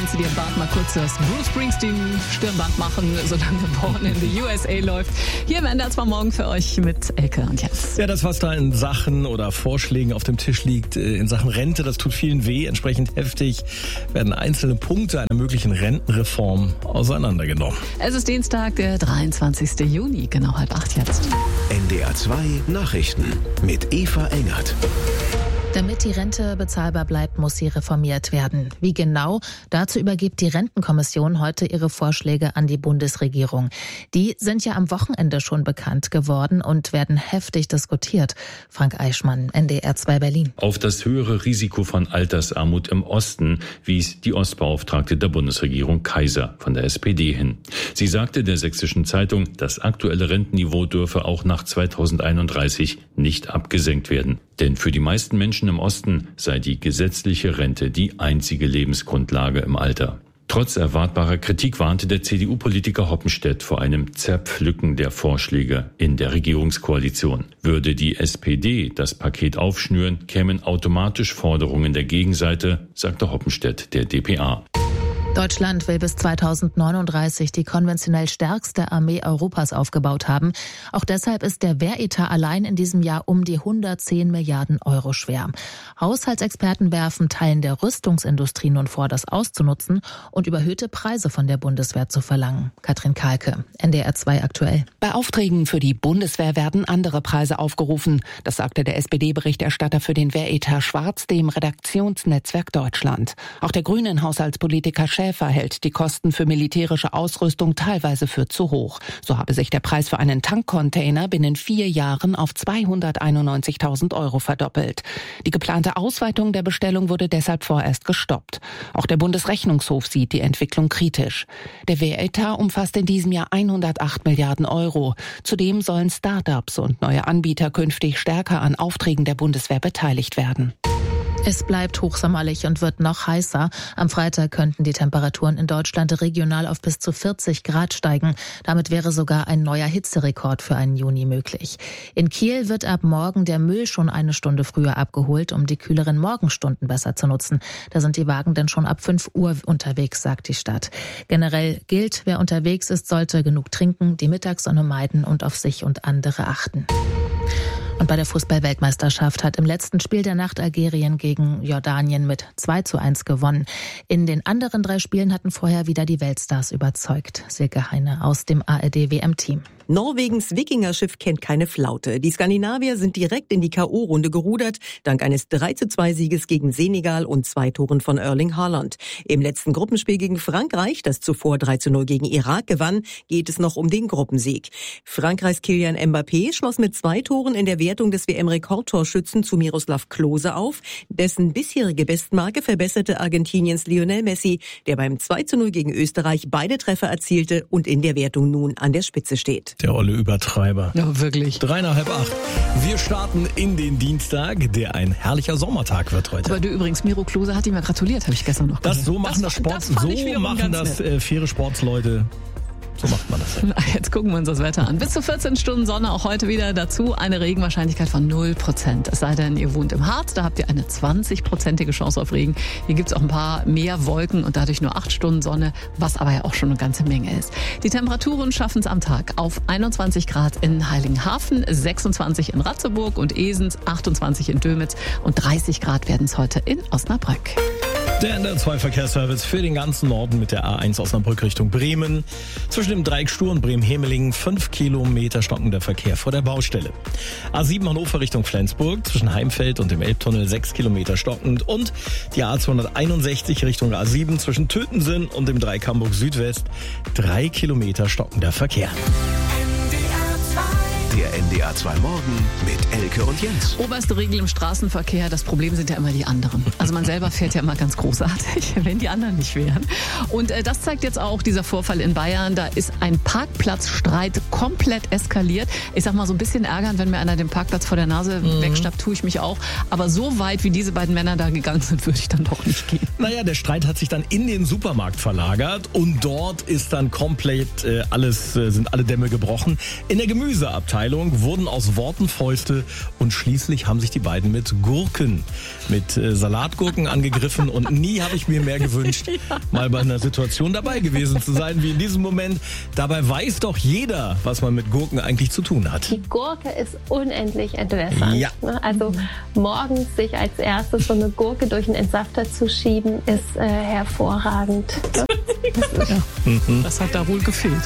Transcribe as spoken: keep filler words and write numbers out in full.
kannst du dir im Bad mal kurz das Bruce Springsteen Stirnband machen, solange Born in the U S A läuft. Hier im N D R zwei Morgen für euch mit Elke und Jens. Ja, das, was da in Sachen oder Vorschlägen auf dem Tisch liegt, in Sachen Rente, das tut vielen weh. Entsprechend heftig werden einzelne Punkte einer möglichen Rentenreform auseinandergenommen. Es ist Dienstag, der dreiundzwanzigsten Juni, genau halb acht jetzt. N D R zwei Nachrichten mit Eva Engert. Damit die Rente bezahlbar bleibt, muss sie reformiert werden. Wie genau? Dazu übergibt die Rentenkommission heute ihre Vorschläge an die Bundesregierung. Die sind ja am Wochenende schon bekannt geworden und werden heftig diskutiert. Frank Eichmann, N D R zwei Berlin. Auf das höhere Risiko von Altersarmut im Osten wies die Ostbeauftragte der Bundesregierung Kaiser von der S P D hin. Sie sagte der Sächsischen Zeitung, das aktuelle Rentenniveau dürfe auch nach zweitausendeinunddreißig nicht abgesenkt werden. Denn für die meisten Menschen im Osten sei die gesetzliche Rente die einzige Lebensgrundlage im Alter. Trotz erwartbarer Kritik warnte der C D U-Politiker Hoppenstedt vor einem Zerpflücken der Vorschläge in der Regierungskoalition. Würde die S P D das Paket aufschnüren, kämen automatisch Forderungen der Gegenseite, sagte Hoppenstedt der D P A. Deutschland will bis zweitausendneununddreißig die konventionell stärkste Armee Europas aufgebaut haben. Auch deshalb ist der Wehretat allein in diesem Jahr um die hundertzehn Milliarden Euro schwer. Haushaltsexperten werfen Teilen der Rüstungsindustrie nun vor, das auszunutzen und überhöhte Preise von der Bundeswehr zu verlangen. Katrin Kahlke, N D R zwei aktuell. Bei Aufträgen für die Bundeswehr werden andere Preise aufgerufen. Das sagte der S P D-Berichterstatter für den Wehretat Schwarz dem Redaktionsnetzwerk Deutschland. Auch der grünen Haushaltspolitiker Schäfer hält die Kosten für militärische Ausrüstung teilweise für zu hoch. So habe sich der Preis für einen Tankcontainer binnen vier Jahren auf zweihunderteinundneunzigtausend Euro verdoppelt. Die geplante Ausweitung der Bestellung wurde deshalb vorerst gestoppt. Auch der Bundesrechnungshof sieht die Entwicklung kritisch. Der Wehretat umfasst in diesem Jahr hundertacht Milliarden Euro. Zudem sollen Start-ups und neue Anbieter künftig stärker an Aufträgen der Bundeswehr beteiligt werden. Es bleibt hochsommerlich und wird noch heißer. Am Freitag könnten die Temperaturen in Deutschland regional auf bis zu vierzig Grad steigen. Damit wäre sogar ein neuer Hitzerekord für einen Juni möglich. In Kiel wird ab morgen der Müll schon eine Stunde früher abgeholt, um die kühleren Morgenstunden besser zu nutzen. Da sind die Wagen denn schon ab fünf Uhr unterwegs, sagt die Stadt. Generell gilt, wer unterwegs ist, sollte genug trinken, die Mittagssonne meiden und auf sich und andere achten. Und bei der Fußball-Weltmeisterschaft hat im letzten Spiel der Nacht Algerien gegen Jordanien mit zwei zu eins gewonnen. In den anderen drei Spielen hatten vorher wieder die Weltstars überzeugt. Silke Heine aus dem A R D-W M-Team. Norwegens Wikingerschiff kennt keine Flaute. Die Skandinavier sind direkt in die K O-Runde gerudert, dank eines drei zu zwei Sieges gegen Senegal und zwei Toren von Erling Haaland. Im letzten Gruppenspiel gegen Frankreich, das zuvor drei zu null gegen Irak gewann, geht es noch um den Gruppensieg. Frankreichs Kylian Mbappé schloss mit zwei Toren in der Wertung des W M-Rekordtorschützen zu Miroslav Klose auf. Dessen bisherige Bestmarke verbesserte Argentiniens Lionel Messi, der beim zwei zu null gegen Österreich beide Treffer erzielte und in der Wertung nun an der Spitze steht. Der olle Übertreiber. Ja, wirklich. Drei nach halb acht. Wir starten in den Dienstag, der ein herrlicher Sommertag wird heute. Aber du übrigens, Miro Klose hat ihm ja gratuliert, habe ich gestern noch das gehört. So machen das, das Sport, das so machen das äh, faire Sportsleute. So macht man das. Jetzt gucken wir uns das Wetter an. Bis zu vierzehn Stunden Sonne, auch heute wieder dazu eine Regenwahrscheinlichkeit von null Prozent. Es sei denn, ihr wohnt im Harz, da habt ihr eine zwanzig-prozentige Chance auf Regen. Hier gibt's auch ein paar mehr Wolken und dadurch nur acht Stunden Sonne, was aber ja auch schon eine ganze Menge ist. Die Temperaturen schaffen es am Tag auf einundzwanzig Grad in Heiligenhafen, sechsundzwanzig in Ratzeburg und Esens, achtundzwanzig in Dömitz und dreißig Grad werden es heute in Osnabrück. Der N D R zwei Verkehrsservice für den ganzen Norden mit der A eins Osnabrück Richtung Bremen. Zwischen dem Dreieck Stur und Bremen-Hemelingen fünf Kilometer stockender Verkehr vor der Baustelle. A sieben Hannover Richtung Flensburg zwischen Heimfeld und dem Elbtunnel sechs Kilometer stockend. Und die A zweihunderteinundsechzig Richtung A sieben zwischen Tötensinn und dem Dreieck Hamburg Südwest drei Kilometer stockender Verkehr. Der N D R zwei Morgen mit Elke und Jens. Oberste Regel im Straßenverkehr, das Problem sind ja immer die anderen. Also man selber fährt ja immer ganz großartig, wenn die anderen nicht wären. Und äh, das zeigt jetzt auch dieser Vorfall in Bayern. Da ist ein Parkplatzstreit komplett eskaliert. Ich sag mal, so ein bisschen ärgern, wenn mir einer den Parkplatz vor der Nase mhm. wegschnappt, tue ich mich auch. Aber so weit, wie diese beiden Männer da gegangen sind, würde ich dann doch nicht gehen. Naja, der Streit hat sich dann in den Supermarkt verlagert und dort ist dann komplett äh, alles, äh, sind alle Dämme gebrochen. In der Gemüseabteilung wurden aus Worten Fäuste und schließlich haben sich die beiden mit Gurken, mit äh, Salatgurken angegriffen und nie habe ich mir mehr gewünscht, ja. mal bei einer Situation dabei gewesen zu sein wie in diesem Moment. Dabei weiß doch jeder, was man mit Gurken eigentlich zu tun hat. Die Gurke ist unendlich entwässernd. Ja. Also morgens sich als erstes so eine Gurke durch einen Entsafter zu schieben, ist äh, hervorragend. Ja. Das hat da wohl gefehlt.